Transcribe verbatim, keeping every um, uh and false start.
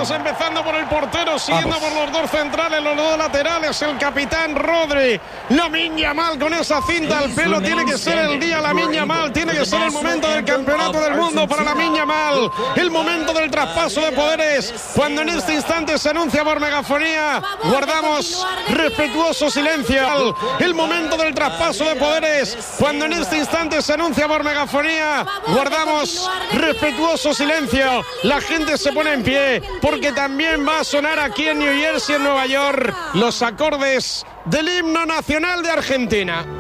minutos, empezando por el portero, siguiendo Vamos. por los dos centrales, los dos laterales, el capitán Rodri. Lamine Yamal con esa cinta al pelo, tiene que ser el día Lamine Yamal, tiene que ser el momento del campeonato del mundo para Lamine Yamal, el momento del traspaso de poderes, cuando en este instante se anuncia por megafonía, guardamos respetuoso silencio, el momento del traspaso de poderes, cuando en este instante se anuncia por megafonía, guardamos respetuoso silencio, la gente se pone en pie, porque también va a sonar aquí en New Jersey, en Nueva York, los acordes del himno nacional de Argentina.